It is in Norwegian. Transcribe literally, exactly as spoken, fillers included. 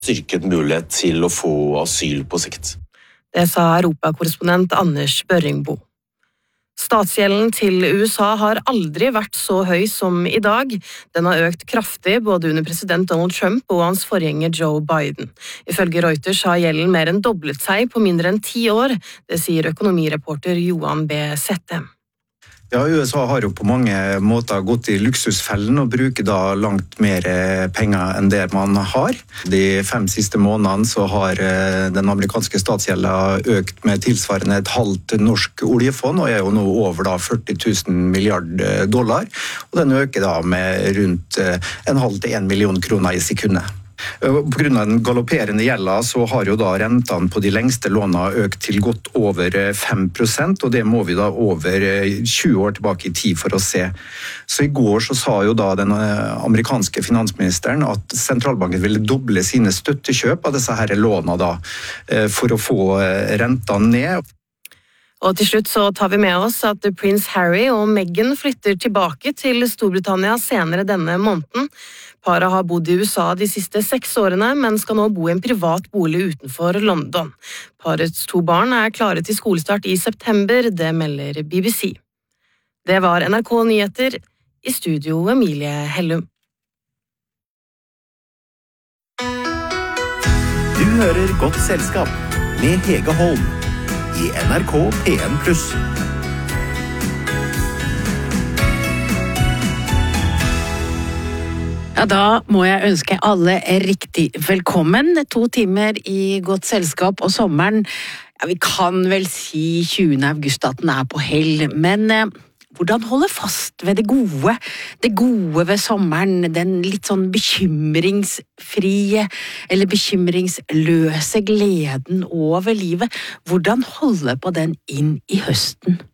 styrket mulighet til å få asyl på sikt. Det sa europakorrespondent Anders Børringbo. Statsgjelden til U S A har aldri vært så høy som i dag. Den har økt kraftig både under president Donald Trump og hans forgjenger Joe Biden. Ifølge Reuters har gjelden mer enn doblet seg på mindre enn ti år. Det sier økonomireporter Johan B. Settem. Ja, U S A har jo på mange måter gått i luksusfellen og bruker da langt mer penger enn det man har. De fem siste månedene så har den amerikanske statsgjelden økt med tilsvarende et halvt norsk oljefond, og er jo nå over da førti tusen milliard dollar, og den øker da med rundt en halv til en million kroner i sekundet. På grunn av den galopperende gjelda så har jo da rentene på de lengste lånene økt til godt over fem prosent, og det må vi da over tjue år tilbake i tid for å se. Så i går så sa jo da den amerikanske finansministeren at sentralbanken ville doble sine støttekjøp av disse her lånene da, for å få rentene ned. Og til slutt så tar vi med oss at prins Harry og Meghan flytter tilbake til Storbritannia senere denne måneden. Paret har bodd i U S A de siste seks årene, men skal nå bo i en privat bolig utenfor London. Parets to barn er klare til skolestart i september, det melder B B C. Det var N R K Nyheter, i studio Emilie Hellum. Du hører Godt Selskap med Hege Holm i N R K P en pluss. Ja, da må jeg ønske alle riktig velkommen. To timer i Godt Selskap, og sommeren, ja, vi kan vel si tjuende august at den er på hell, men eh, hvordan holde fast ved det gode? Det gode ved sommeren, den litt sånn bekymringsfrie eller bekymringsløse gleden over livet. Hvordan holde på den inn i høsten?